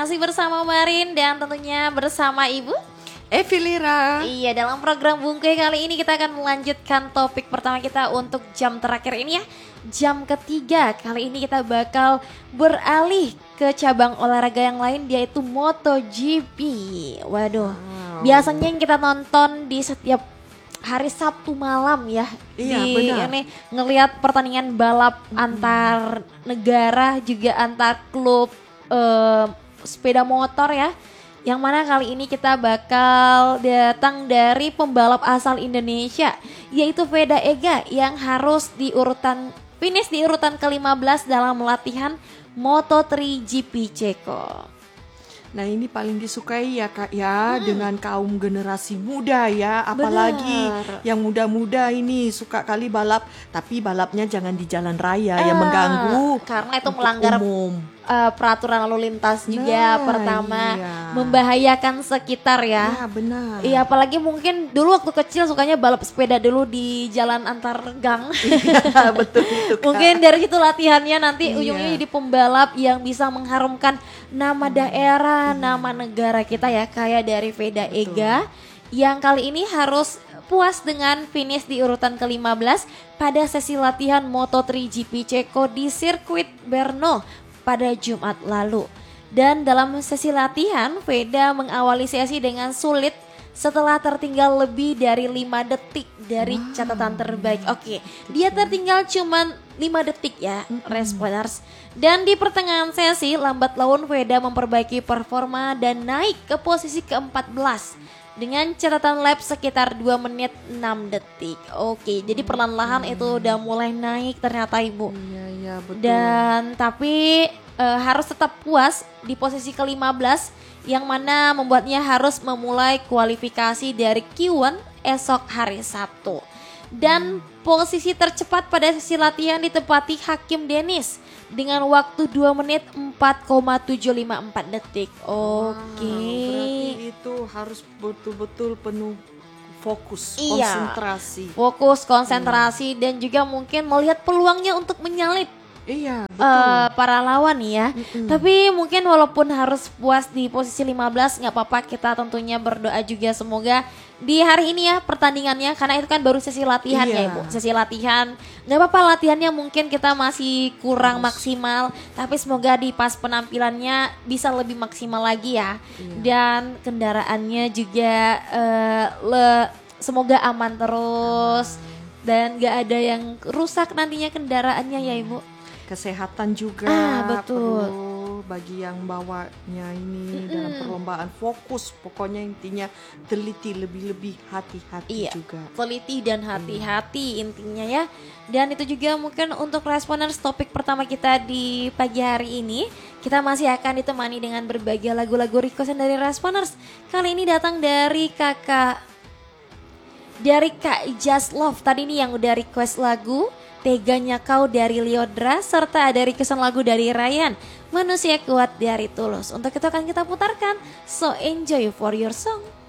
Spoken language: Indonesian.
Masih bersama Marin dan tentunya bersama Ibu Evi Lira. Iya, dalam program Bungkuy kali ini kita akan melanjutkan topik pertama kita untuk jam terakhir ini ya. Jam ketiga, kali ini kita bakal beralih ke cabang olahraga yang lain yaitu MotoGP. Waduh, biasanya yang kita nonton di setiap hari Sabtu malam ya. Iya, di benar. ini ngelihat pertandingan balap antar negara juga antar klub sepeda motor ya. Yang mana kali ini kita bakal datang dari pembalap asal Indonesia yaitu Veda Ega yang harus finish di urutan ke-15 dalam latihan Moto3 GP Ceko. Nah ini paling disukai ya Kak ya dengan kaum generasi muda ya. Apalagi Benar. yang muda-muda ini suka kali balap. Tapi balapnya jangan di jalan raya yang mengganggu. Karena itu untuk melanggar umum. peraturan lalu lintas juga. Nah, Pertama iya. membahayakan sekitar ya. Ya benar. Iya, apalagi mungkin dulu waktu kecil sukanya balap sepeda dulu di jalan antar gang. Betul itu Kak. Mungkin dari situ latihannya nanti Iya. ujungnya jadi pembalap yang bisa mengharumkan nama daerah, nama negara kita ya, kayak dari Veda Ega yang kali ini harus puas dengan finish di urutan ke-15 pada sesi latihan Moto3 GP Ceko di sirkuit Brno pada Jumat lalu. Dan dalam sesi latihan, Veda mengawali sesi dengan sulit setelah tertinggal lebih dari 5 detik dari catatan terbaik. Oke, dia tertinggal cuma 5 detik ya, Responers. Dan di pertengahan sesi, lambat laun Veda memperbaiki performa dan naik ke posisi ke-14 dengan catatan lap sekitar 2 menit 6 detik. Oke, jadi perlahan-lahan itu udah mulai naik ternyata Ibu. Iya betul. Dan tapi harus tetap puas di posisi ke-15 yang mana membuatnya harus memulai kualifikasi dari Q1 esok hari Sabtu. Dan posisi tercepat pada sesi latihan ditempati Hakim Dennis dengan waktu 2 menit 4,754 detik. Oke. Berarti itu harus betul-betul penuh fokus, Iya. konsentrasi. Fokus, konsentrasi dan juga mungkin melihat peluangnya untuk menyalip Iya, betul. para lawan nih ya. Tapi mungkin walaupun harus puas di posisi 15 nggak apa-apa, kita tentunya berdoa juga semoga di hari ini ya pertandingannya, karena itu kan baru sesi latihan ya Iya. Ibu. Sesi latihan nggak apa-apa, latihannya mungkin kita masih kurang maksimal, tapi semoga di pas penampilannya bisa lebih maksimal lagi ya. Dan kendaraannya juga semoga aman terus dan nggak ada yang rusak nantinya kendaraannya ya Ibu. Kesehatan juga betul. perlu bagi yang bawanya ini dalam perlombaan, fokus pokoknya intinya teliti, lebih-lebih hati-hati Iya, juga. teliti dan hati-hati intinya ya. Dan itu juga mungkin untuk Responers topik pertama kita di pagi hari ini. Kita masih akan ditemani dengan berbagai lagu-lagu requestan dari Responers. Kali ini datang dari Kak Just Love. Tadi ini yang udah request lagu Teganya Kau dari Liodra, serta ada requestan lagu dari Ryan, Manusia Kuat dari Tulus. Untuk itu akan kita putarkan, so enjoy for your song.